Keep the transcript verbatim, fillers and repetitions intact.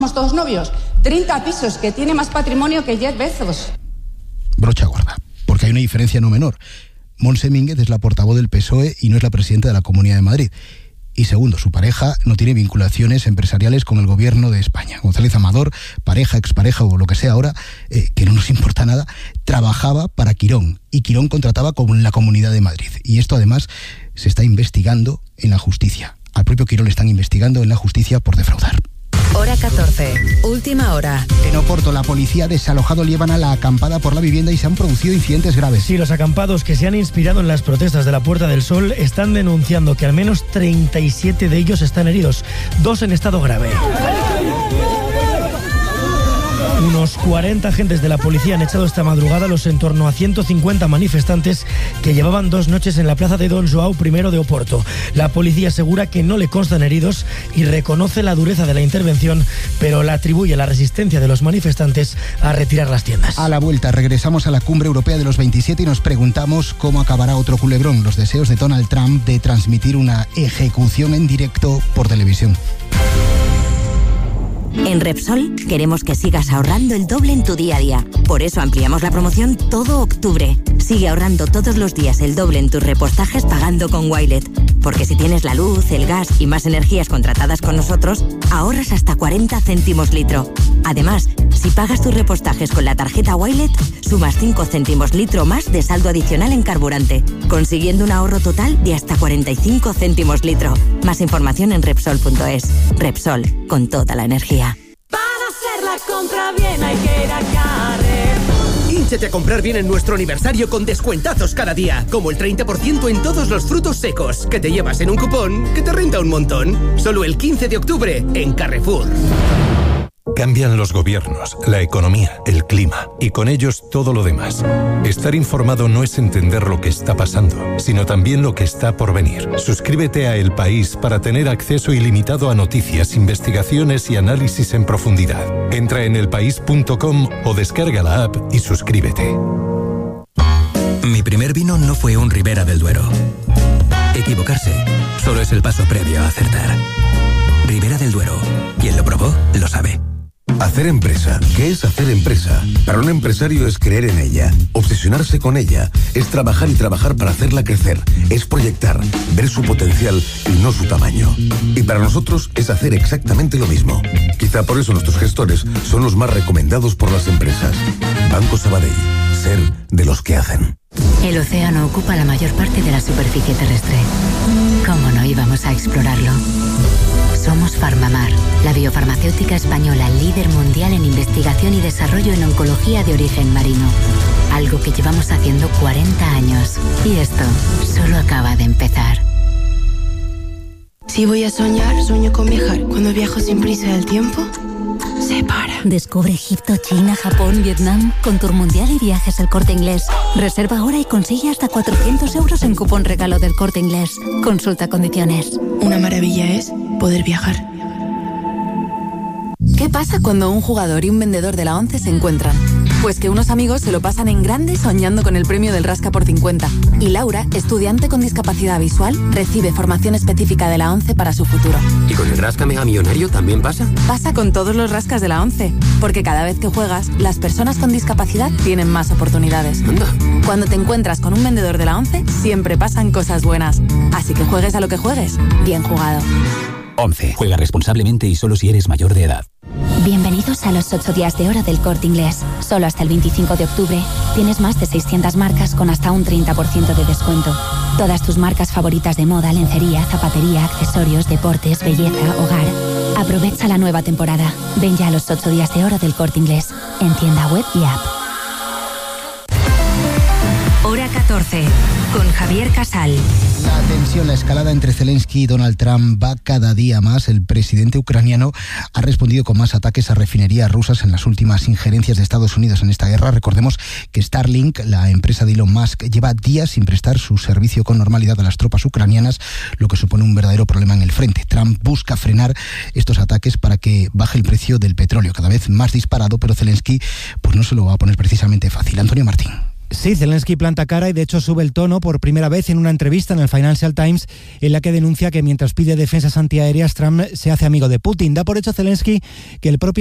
Somos todos novios. treinta pisos, que tiene más patrimonio que Jeff Bezos. Brocha gorda, porque hay una diferencia no menor. Montse Mínguez es la portavoz del P S O E y no es la presidenta de la Comunidad de Madrid. Y segundo, su pareja no tiene vinculaciones empresariales con el gobierno de España. González Amador, pareja, expareja o lo que sea ahora, eh, que no nos importa nada, trabajaba para Quirón y Quirón contrataba con la Comunidad de Madrid. Y esto además se está investigando en la justicia. Al propio Quirón le están investigando en la justicia por defraudar. Hora catorce, última hora. En Oporto, la policía ha desalojado Liébana la acampada por la vivienda y se han producido incidentes graves. Sí, los acampados que se han inspirado en las protestas de la Puerta del Sol están denunciando que al menos treinta y siete de ellos están heridos, dos en estado grave. Unos cuarenta agentes de la policía han echado esta madrugada los en torno a ciento cincuenta manifestantes que llevaban dos noches en la plaza de Don João primero de Oporto. La policía asegura que no le constan heridos y reconoce la dureza de la intervención, pero la atribuye a la resistencia de los manifestantes a retirar las tiendas. A la vuelta, regresamos a la cumbre europea de los veintisiete y nos preguntamos cómo acabará otro culebrón, los deseos de Donald Trump de transmitir una ejecución en directo por televisión. En Repsol queremos que sigas ahorrando el doble en tu día a día. Por eso ampliamos la promoción todo octubre. Sigue ahorrando todos los días el doble en tus repostajes pagando con Wilet. Porque si tienes la luz, el gas y más energías contratadas con nosotros, ahorras hasta cuarenta céntimos litro. Además, si pagas tus repostajes con la tarjeta Wilet, sumas cinco céntimos litro más de saldo adicional en carburante, consiguiendo un ahorro total de hasta cuarenta y cinco céntimos litro. Más información en Repsol punto es. Repsol, con toda la energía. Para hacer la compra bien hay que ir a Carrefour. Hínchate a comprar bien en nuestro aniversario con descuentazos cada día, como el treinta por ciento en todos los frutos secos, que te llevas en un cupón que te renta un montón. Solo el quince de octubre en Carrefour. Cambian los gobiernos, la economía, el clima y con ellos todo lo demás. Estar informado no es entender lo que está pasando, sino también lo que está por venir. Suscríbete a El País para tener acceso ilimitado a noticias, investigaciones y análisis en profundidad. Entra en elpaís punto com o descarga la app y suscríbete. Mi primer vino no fue un Ribera del Duero. Equivocarse solo es el paso previo a acertar. Ribera del Duero. Quien lo probó, lo sabe. Hacer empresa. ¿Qué es hacer empresa? Para un empresario es creer en ella, obsesionarse con ella, es trabajar y trabajar para hacerla crecer, es proyectar, ver su potencial y no su tamaño. Y para nosotros es hacer exactamente lo mismo. Quizá por eso nuestros gestores son los más recomendados por las empresas. Banco Sabadell. Ser de los que hacen. El océano ocupa la mayor parte de la superficie terrestre. ¿Cómo no íbamos a explorarlo? Somos Farmamar, la biofarmacéutica española líder mundial en investigación y desarrollo en oncología de origen marino. Algo que llevamos haciendo cuarenta años. Y esto solo acaba de empezar. Si voy a soñar, sueño con viajar. Cuando viajo sin prisa del tiempo, se para. Descubre Egipto, China, Japón, Vietnam con Tour Mundial y Viajes El Corte Inglés. Reserva ahora y consigue hasta cuatrocientos euros en cupón regalo del Corte Inglés. Consulta condiciones. Una maravilla es poder viajar. ¿Qué pasa cuando un jugador y un vendedor de la ONCE se encuentran? Pues que unos amigos se lo pasan en grande soñando con el premio del Rasca por cincuenta. Y Laura, estudiante con discapacidad visual, recibe formación específica de la ONCE para su futuro. ¿Y con el Rasca Mega Millonario también pasa? Pasa con todos los rascas de la ONCE. Porque cada vez que juegas, las personas con discapacidad tienen más oportunidades. Anda. Cuando te encuentras con un vendedor de la ONCE, siempre pasan cosas buenas. Así que juegues a lo que juegues, bien jugado. ONCE. Juega responsablemente y solo si eres mayor de edad. Bienvenidos a los ocho días de oro del Corte Inglés. Solo hasta el veinticinco de octubre tienes más de seiscientas marcas con hasta un treinta por ciento de descuento. Todas tus marcas favoritas de moda, lencería, zapatería, accesorios, deportes, belleza, hogar. Aprovecha la nueva temporada. Ven ya a los ocho días de oro del Corte Inglés en tienda web y app. Hora catorce, con Javier Casal. La tensión, la escalada entre Zelensky y Donald Trump va cada día más. El presidente ucraniano ha respondido con más ataques a refinerías rusas en las últimas injerencias de Estados Unidos en esta guerra. Recordemos que Starlink, la empresa de Elon Musk, lleva días sin prestar su servicio con normalidad a las tropas ucranianas, lo que supone un verdadero problema en el frente. Trump busca frenar estos ataques para que baje el precio del petróleo, cada vez más disparado, pero Zelensky pues no se lo va a poner precisamente fácil. Antonio Martín. Sí, Zelensky planta cara y de hecho sube el tono por primera vez en una entrevista en el Financial Times, en la que denuncia que mientras pide defensas antiaéreas, Trump se hace amigo de Putin. Da por hecho Zelensky que el propio